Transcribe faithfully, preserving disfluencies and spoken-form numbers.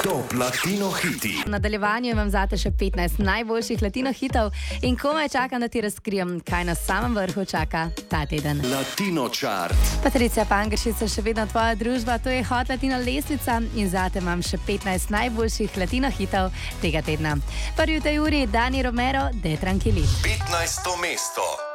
Top latino hiti. V nadaljevanju imam zate še petnajst najboljših latino hitov in komaj čakam, da ti razkrijem, kaj na samem vrhu čaka ta teden. Latino chart. Patricija Pangeršič, še vedno tvoja družba, to je Hot Latino lestvica in zate imam še petnajst najboljših latino hitov tega tedna. Prvi v tej uri Dani Romero, De Tranquili. petnajsto mesto.